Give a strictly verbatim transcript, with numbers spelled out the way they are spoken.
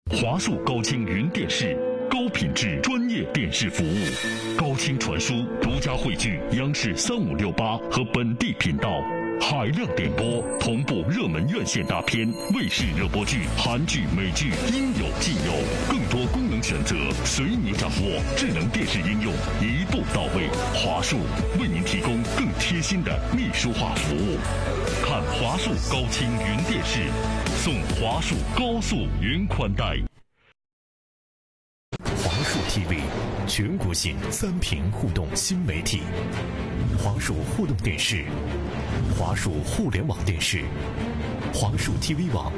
华数高清云电视，高品质专业电视服务，高清传输，独家汇聚央视三五六八和本地频道，海量点播，同步热门院线大片、卫视热播剧、韩剧、美剧，应有尽有，更多功能选择随你掌握。智能电视应用一步到位，华数为您提供更贴心的秘书化服务。看华数高清云电视，送华数高速云宽带。 华数 T V 全国性三屏互动新媒体，华数互动电视、华数互联网电视、华数 T V 网